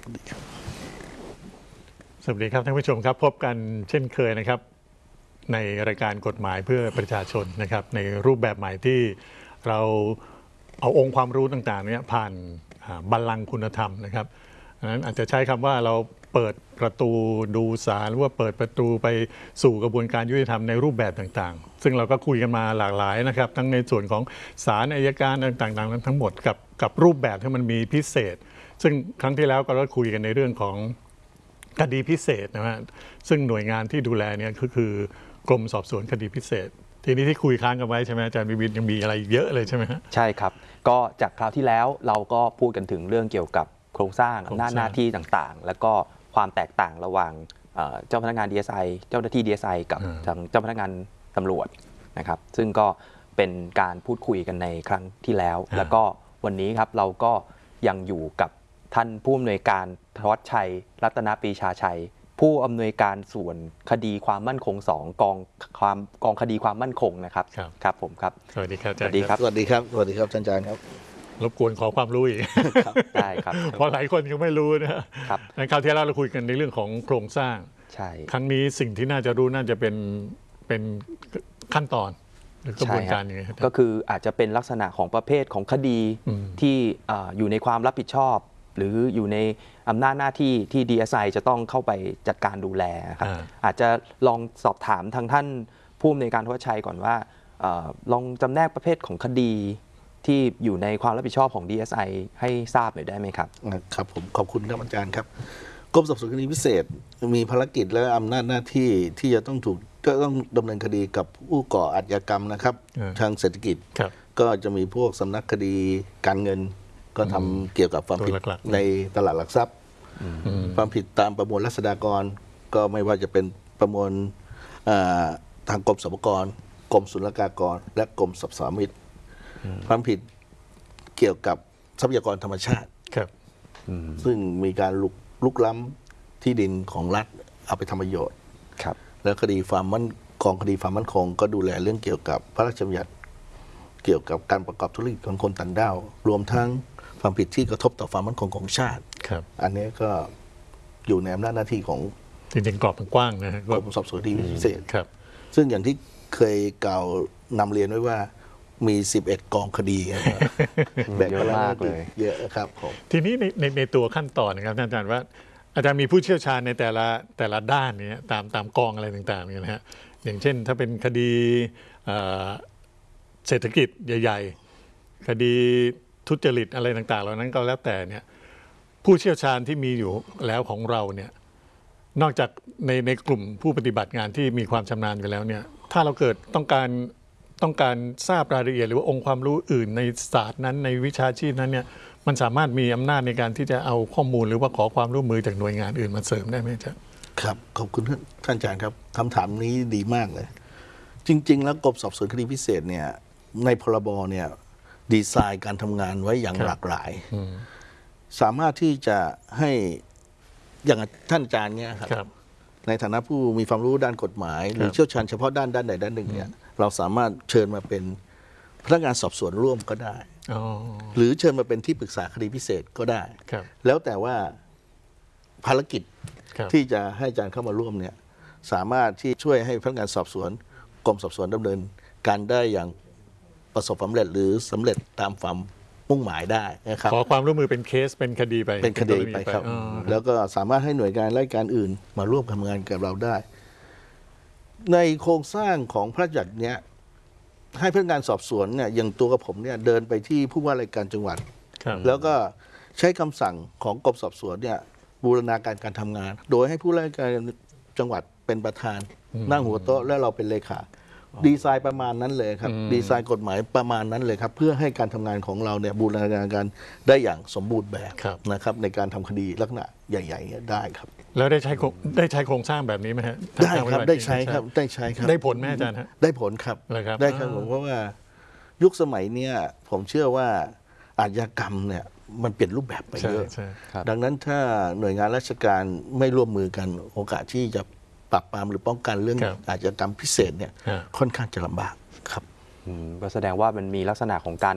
สวัสดีครับท่านผู้ชมครับพบกันเช่นเคยนะครับในรายการกฎหมายเพื่อประชาชนนะครับในรูปแบบใหม่ที่เราเอาองค์ความรู้ต่างๆนี้ผ่านบัลลังก์คุณธรรมนะครับดังนั้นอาจจะใช้คำว่าเราเปิดประตูดูศาลหรือว่าเปิดประตูไปสู่กระบวนการยุติธรรมในรูปแบบต่างๆซึ่งเราก็คุยกันมาหลากหลายนะครับทั้งในส่วนของศาลอัยการต่างๆทั้งหมดกับรูปแบบที่มันมีพิเศษซึ่งครั้งที่แล้วก็คุยกันในเรื่องของคดีพิเศษนะฮะซึ่งหน่วยงานที่ดูแลเนี่ยก็คือกรมสอบสวนคดีพิเศษทีนี้ที่คุยค้างกันไว้ใช่ไหมอาจารย์วิวิธยังมีอะไรเยอะเลยใช่ไหมฮะใช่ครับก็จากคราวที่แล้วเราก็พูดกันถึงเรื่องเกี่ยวกับโครงสร้างอำนาจหน้าที่ต่างๆแล้วก็ความแตกต่างระหว่างเจ้าพนักงาน DSI เจ้าหน้าที่ DSI กับทางเจ้าพนักงานตำรวจนะครับซึ่งก็เป็นการพูดคุยกันในครั้งที่แล้วแล้วก็วันนี้ครับเราก็ยังอยู่กับท่านผู้อำนวยการธวัชชัยรัตนปรีชาชัยผู้อำนวยการส่วนคดีความมั่นคง2กองคดีความมั่นคงนะครับครับผมครับสวัสดีครับอาจารย์สวัสดีครับสวัสดีครับอาจารย์ครับรบกวนขอความรู้อีกได้ครับเพราะหลายคนยังไม่รู้นะครับในคราวที่แล้วเราคุยกันในเรื่องของโครงสร้างใช่ครั้งนี้สิ่งที่น่าจะรู้น่าจะเป็นขั้นตอนหรือกระบวนการยังไงก็คืออาจจะเป็นลักษณะของประเภทของคดีที่อยู่ในความรับผิดชอบหรืออยู่ในอำนาจหน้าที่ที่ DSI จะต้องเข้าไปจัดการดูแลครับอาจจะลองสอบถามทางท่านผู้อำนวยการธวัชชัยก่อนว่าลองจำแนกประเภทของคดีที่อยู่ในความรับผิดชอบของ DSI ให้ทราบหน่อยได้ไหมครับครับผมขอบคุณครับอาจารย์ครับกรมสอบสวนคดีพิเศษมีภารกิจและอำนาจหน้าที่ที่จะต้องดำเนินคดีกับผู้ก่ออาชญากรรมนะครับทางเศรษฐกิจก็จะมีพวกสำนักคดีการเงินก็ทำเกี่ยวกับความผิดในตลาดหลักทรัพย์ความผิดตามประมวลรัษฎากรก็ไม่ว่าจะเป็นประมวลทางกรมสรรพากรกรมศุลกากรและกรมสรรพสามิตความผิดเกี่ยวกับทรัพยากรธรรมชาติซึ่งมีการลุกล้ำที่ดินของรัฐเอาไปทำประโยชน์แล้วคดีกองคดีความมั่นคงก็ดูแลเรื่องเกี่ยวกับพระราชบัญญัติเกี่ยวกับการประกอบธุรกิจของคนต่างด้าวรวมทั้งความผิดที่กระทบต่อความมั่นคงของชาติอันนี้ก็อยู่ในอำนาจหน้าที่ของจริงๆกรอบมันกว้างนะกรมสอบสวนคดีพิเศษซึ่งอย่างที่เคยกล่าวนำเรียนไว้ว่ามี11กองคดีแบ่งกันมากเลยเยอะครับผมทีนี้ในตัวขั้นตอนนะครับท่านอาจารย์ว่าอาจารย์มีผู้เชี่ยวชาญในแต่ละด้านนี้ตามกองอะไรต่างๆเนี่ยนะฮะอย่างเช่นถ้าเป็นคดีเศรษฐกิจใหญ่ๆคดีทุจริตอะไรต่างๆเหล่านั้นก็แล้วแต่เนี่ยผู้เชี่ยวชาญที่มีอยู่แล้วของเราเนี่ยนอกจากในกลุ่มผู้ปฏิบัติงานที่มีความชำนาญอยู่แล้วเนี่ยถ้าเราเกิดต้องการทราบรายละเอียดหรือว่าองค์ความรู้อื่นในศาสตร์นั้นในวิชาชีพนั้นเนี่ยมันสามารถมีอำนาจในการที่จะเอาข้อมูลหรือว่าขอความร่วมมือจากหน่วยงานอื่นมาเสริมได้ไหมจ๊ะครับขอบคุณท่านอาจารย์ครับคำถามนี้ดีมากเลยจริงๆแล้วกรมสอบสวนคดีพิเศษเนี่ยในพรบเนี่ยดีไซน์การทำงานไว้อย่างหลากหลายสามารถที่จะให้อย่างท่านอาจารย์เนี่ยครับในฐานะผู้มีความรู้ด้านกฎหมายหรือเชี่ยวชาญเฉพาะด้านใดด้านหนึ่งเนี่ยเราสามารถเชิญมาเป็นพนักงานสอบสวนร่วมก็ได้หรือเชิญมาเป็นที่ปรึกษาคดีพิเศษก็ได้แล้วแต่ว่าภารกิจที่จะให้อาจารย์เข้ามาร่วมเนี่ยสามารถที่ช่วยให้พนักงานสอบสวนกรมสอบสวนดำเนินการได้อย่างประสบความสำเร็จหรือสำเร็จตามความมุ่งหมายได้นะครับขอความร่วมมือเป็นเคสเป็นคดีไปครับแล้วก็สามารถให้หน่วยงานราชการอื่นมาร่วมทำงานกับเราได้ในโครงสร้างของพระราชบัญญัติเนี้ยให้พนักงานสอบสวนเนี่ยอย่างตัวกับผมเนี่ยเดินไปที่ผู้ว่าราชการจังหวัดแล้วก็ใช้คำสั่งของกรมสอบสวนเนี่ยบูรณาการการทำงานโดยให้ผู้ว่าราชการจังหวัดเป็นประธานนั่งหัวโต๊ะและเราเป็นเลขาดีไซน์ประมาณนั้นเลยครับดีไซน์กฎหมายประมาณนั้นเลยครับเพื่อให้การทำงานของเราเนี่ยบูรณาการกันได้อย่างสมบูรณ์แบบนะครับในการทำคดีลักษณะใหญ่ๆได้ครับแล้วได้ใช้โครงสร้างแบบนี้ไหมฮะได้ครับได้ใช้ครับได้ผลไหมอาจารย์ฮะได้ผลครับได้ครับผมเพราะว่ายุคสมัยเนี้ยผมเชื่อว่าอาชญากรรมเนี่ยมันเปลี่ยนรูปแบบไปเยอะดังนั้นถ้าหน่วยงานราชการไม่ร่วมมือกันโอกาสที่จะปราบปรามหรือป้องกันเรื่องอาชญากรรมพิเศษเนี่ยค่อนข้างจะลำบากครับก็แสดงว่ามันมีลักษณะของการ